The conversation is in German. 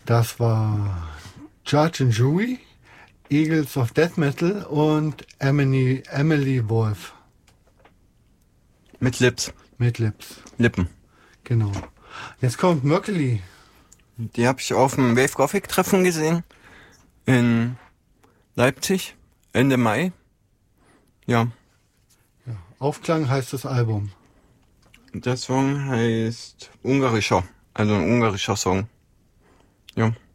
Das war Judge and Jury, Eagles of Death Metal und Emily Wolf. Mit Lips. Mit Lips. Lippen. Genau. Jetzt kommt Möckeli. Die habe ich auf dem Wave Gothic Treffen gesehen. In Leipzig. Ende Mai. Ja. Aufklang heißt das Album. Der Song heißt Ungarischer. Also ein ungarischer Song. Ja.